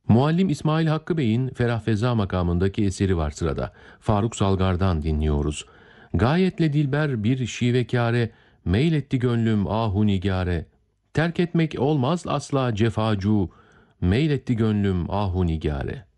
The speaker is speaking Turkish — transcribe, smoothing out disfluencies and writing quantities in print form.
Muallim İsmail Hakkı Bey'in Ferah Feza makamındaki eseri var sırada. Faruk Salgar'dan dinliyoruz. Gayetle dilber bir şivekâre, meyletti gönlüm ahu nigâre. Terk etmek olmaz asla cefacu, meyletti gönlüm ahu nigâre.